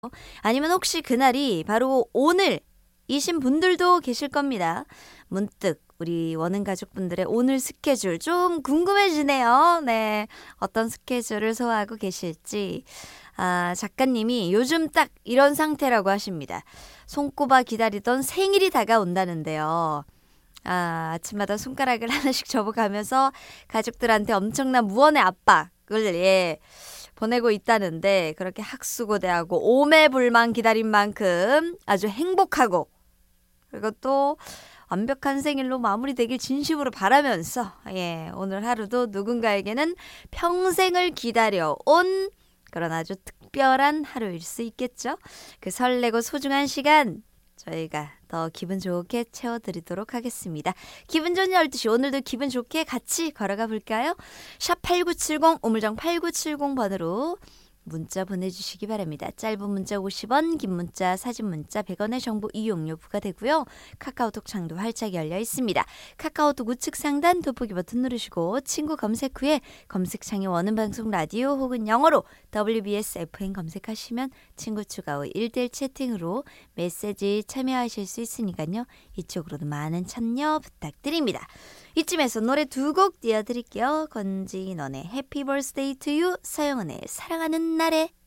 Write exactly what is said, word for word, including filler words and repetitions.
아니면 혹시 그날이 바로 오늘이신 분들도 계실 겁니다. 문득 우리 원은 가족분들의 오늘 스케줄 좀 궁금해지네요. 네, 어떤 스케줄을 소화하고 계실지. 아, 작가님이 요즘 딱 이런 상태라고 하십니다. 손꼽아 기다리던 생일이 다가온다는데요. 아, 아침마다 손가락을 하나씩 접어가면서 가족들한테 엄청난 무언의 압박을 예, 보내고 있다는데 그렇게 학수고대하고 오매불망 기다린 만큼 아주 행복하고 그리고 또 완벽한 생일로 마무리되길 진심으로 바라면서 예, 오늘 하루도 누군가에게는 평생을 기다려온 그런 아주 특별한 하루일 수 있겠죠. 그 설레고 소중한 시간 저희가 더 기분 좋게 채워드리도록 하겠습니다. 기분 좋은 열두 시 오늘도 기분 좋게 같이 걸어가 볼까요? 샵 팔구칠공 우물정 팔구칠공 번으로 문자 보내주시기 바랍니다. 짧은 문자 오십 원, 긴 문자, 사진 문자 백 원의 정보 이용료 부과되고요. 카카오톡 창도 활짝 열려 있습니다. 카카오톡 우측 상단 돋보기 버튼 누르시고 친구 검색 후에 검색창에 원음 방송 라디오 혹은 영어로 더블유비에스 에프엠 검색하시면 친구 추가 후 일 대일 채팅으로 메시지 참여하실 수 있으니까요. 이쪽으로도 많은 참여 부탁드립니다. 이쯤에서 노래 두 곡 띄워드릴게요. 권진원의 해피 버스데이 투 유, 서영은의 사랑하는 날에.